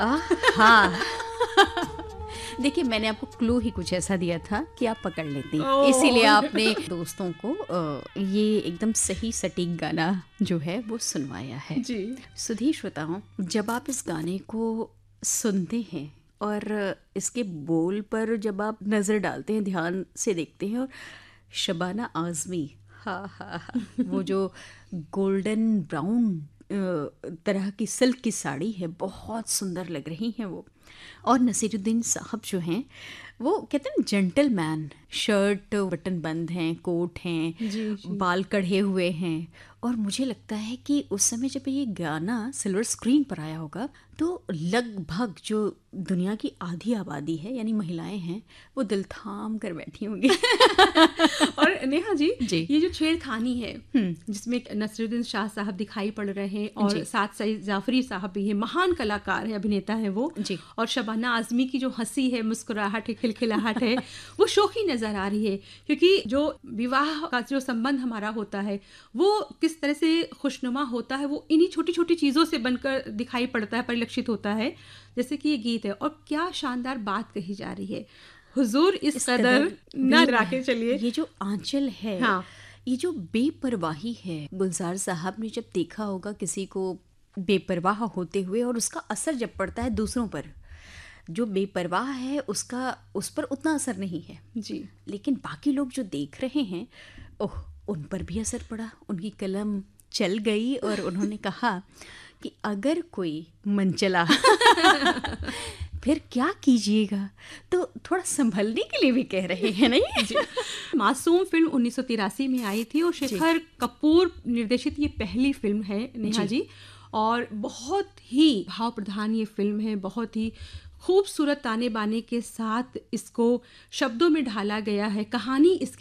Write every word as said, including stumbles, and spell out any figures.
आह, हाँ। देखिए, मैंने आपको क्लू ही कुछ ऐसा दिया था कि आप पकड़ लेती, ओह! इसीलिए आपने दोस्तों को अ, ये एकदम सही सटीक गाना जो है वो सुनवाया है। जी। सुधी श्रोताओं, जब आप इस गाने को सुनते हैं और इसके बोल पर जब आप नज़र डालते हैं, ध्यान से देखते हैं, और शबाना आज़मी, हाँ हाँ हाँ, वो जो गोल्डन ब्राउन अ, तरह की सिल्क की साड़ी है, बहुत सुंदर लग रही हैं वो। और नसीरुद्दीन साहब जो हैं, वो कहते हैं जेंटलमैन, शर्ट बटन बंद हैं, कोट हैं, जी, जी। बाल कढ़े हुए हैं। और मुझे लगता है कि उस समय जब ये गाना सिल्वर स्क्रीन पर आया होगा, तो लगभग जो दुनिया की आधी आबादी है, यानी महिलाएं हैं, वो दिल थाम कर बैठी होंगी। और नेहा जी, जी। ये जो छेड़खानी है, हम्म, जिसमें नसीरुद्दीन शाह साहब दिखाई पड़ रहे हैं और जी। साथ सईद जाफरी साहब भी हैं, महान कलाकार है, अभिनेता है वो। जी। और शबाना आज़मी की जो हंसी है, मुस्कुराहट है, खिलखिलाहट है, वो शौकी नजर आ रही है, क्योंकि जो विवाह का जो संबंध हमारा होता है, वो किस तरह से खुशनुमा होता है, वो इन्हीं छोटी छोटी चीज़ों से बनकर दिखाई पड़ता है, परिलक्षित होता है, जैसे कि ये गीत है। और क्या शानदार बात कही जा रही है, हुजूर इस, इस कदर कदर न भी राके चलिए। ये जो आंचल है, हाँ। ये जो बेपरवाही है, गुलजार साहब ने जब देखा होगा किसी को बेपरवाह होते हुए, और उसका असर जब पड़ता है दूसरों पर, जो बेपरवाह है उसका उस पर उतना असर नहीं है, जी। लेकिन बाकी लोग जो देख रहे हैं, ओह, उन पर भी असर पड़ा। उनकी कलम चल गई और उन्होंने कहा कि अगर कोई मनचला फिर क्या कीजिएगा, तो थोड़ा संभलने के लिए भी कह रहे हैं, नहीं? जी। मासूम फिल्म उन्नीस सौ तिरासी में आई थी और शेखर कपूर निर्देशित ये पहली फिल्म है, नेहा जी। जी। और बहुत ही भाव प्रधान ये फिल्म है, बहुत ही खूबसूरत ताने बाने के साथ इसको शब्दों में ढाला गया है। कहानी इसकी